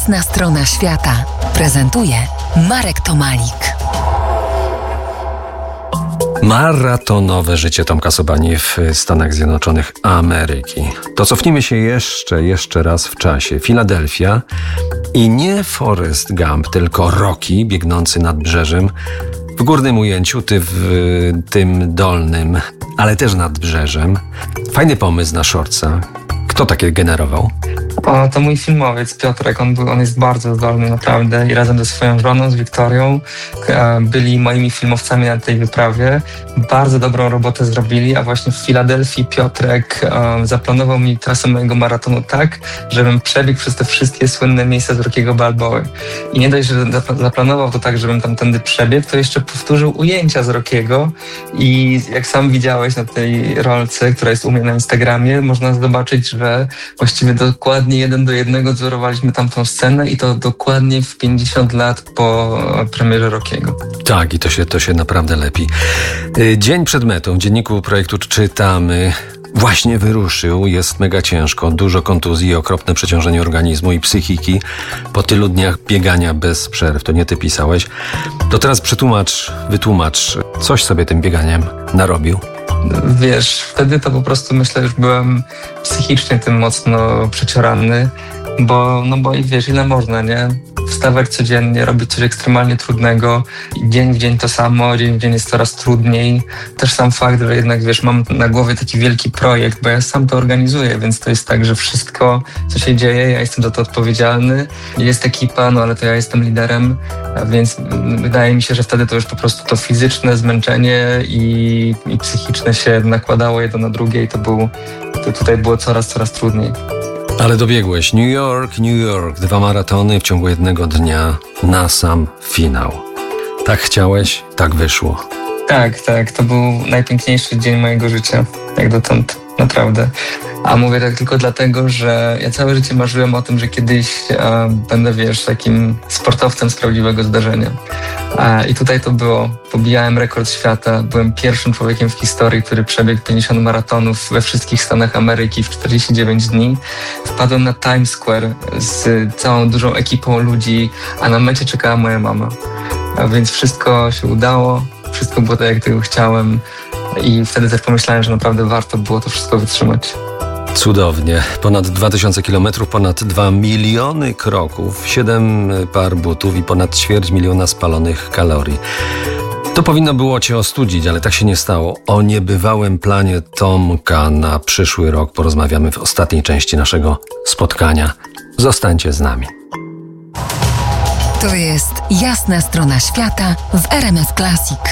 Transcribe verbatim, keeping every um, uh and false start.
Jasna strona świata prezentuje Marek Tomalik. Maratonowe życie Tomka Sobani w Stanach Zjednoczonych Ameryki. To cofnijmy się jeszcze, jeszcze raz w czasie. Filadelfia i nie Forrest Gump, tylko Rocky biegnący nad brzeżem. W górnym ujęciu, ty w tym dolnym, ale też nad brzeżem. Fajny pomysł na shortsa. Kto takie generował? O, to mój filmowiec Piotrek, on, był, on jest bardzo zdolny naprawdę i razem ze swoją żoną, z Wiktorią, e, byli moimi filmowcami na tej wyprawie. Bardzo dobrą robotę zrobili, a właśnie w Filadelfii Piotrek e, zaplanował mi trasę mojego maratonu tak, żebym przebiegł przez te wszystkie słynne miejsca z Rockiego Balboy. I nie dość, że zaplanował to tak, żebym tamtędy przebiegł, to jeszcze powtórzył ujęcia z Rockiego i jak sam widziałeś na tej rolce, która jest u mnie na Instagramie, można zobaczyć, że właściwie dokładnie jeden do jednego wzorowaliśmy tamtą scenę i to dokładnie w pięćdziesiąt lat po premierze Rockiego. Tak, i to się, to się naprawdę lepi. Dzień przed metą w dzienniku projektu czytamy: właśnie wyruszył, jest mega ciężko, dużo kontuzji i okropne przeciążenie organizmu i psychiki po tylu dniach biegania bez przerw. To nie ty pisałeś. To teraz przetłumacz, wytłumacz, coś sobie tym bieganiem narobił. Wiesz, wtedy to po prostu myślę, że byłem psychicznie tym mocno przeciorany, bo, no bo i wiesz, ile można, nie? Wstawać codziennie, robić coś ekstremalnie trudnego, dzień w dzień to samo, dzień w dzień jest coraz trudniej. Też sam fakt, że jednak, wiesz, mam na głowie taki wielki projekt, bo ja sam to organizuję, więc to jest tak, że wszystko, co się dzieje, ja jestem za to odpowiedzialny. Jest ekipa, no ale to ja jestem liderem, więc wydaje mi się, że wtedy to już po prostu to fizyczne zmęczenie i, i psychiczne się nakładało jedno na drugie i to, był, to tutaj było coraz, coraz trudniej. Ale dobiegłeś. New York, New York. Dwa maratony w ciągu jednego dnia na sam finał. Tak chciałeś, tak wyszło. Tak, tak. To był najpiękniejszy dzień mojego życia. Jak dotąd. Naprawdę. A mówię tak tylko dlatego, że ja całe życie marzyłem o tym, że kiedyś e, będę, wiesz, takim sportowcem z prawdziwego zdarzenia. E, I tutaj to było. Pobijałem rekord świata. Byłem pierwszym człowiekiem w historii, który przebiegł pięćdziesiąt maratonów we wszystkich Stanach Ameryki w czterdzieści dziewięć dni. Wpadłem na Times Square z całą dużą ekipą ludzi, a na mecie czekała moja mama. A więc wszystko się udało. Wszystko było tak, jak tego chciałem. I wtedy też pomyślałem, że naprawdę warto było to wszystko wytrzymać. Cudownie. Ponad dwa tysiące kilometrów, ponad dwa miliony kroków, siedem par butów i ponad ćwierć miliona spalonych kalorii. To powinno było cię ostudzić, ale tak się nie stało. O niebywałym planie Tomka na przyszły rok porozmawiamy w ostatniej części naszego spotkania. Zostańcie z nami. To jest Jasna strona świata w R M F Classic.